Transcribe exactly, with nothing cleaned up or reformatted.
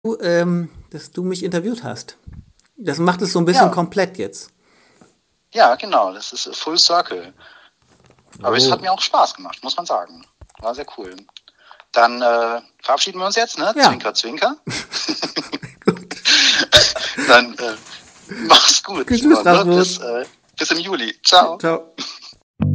du, ähm, dass du mich interviewt hast. Das macht es so ein bisschen Ja, komplett jetzt. ja, genau. Das ist Full Circle. Aber es hat Oh. mir auch Spaß gemacht, muss man sagen. War sehr cool. Dann äh, verabschieden wir uns jetzt, ne? Ja, Zwinker, zwinker. gut. Dann äh, mach's gut, Tschüss, Simon, ne? Rasmus. Bis, äh, bis im Juli. Ciao. Ciao.